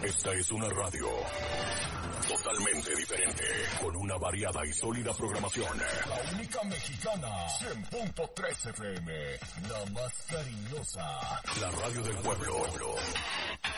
Esta es una radio totalmente diferente, con una variada y sólida programación. La única mexicana, 100.3 FM, la más cariñosa. La radio del pueblo.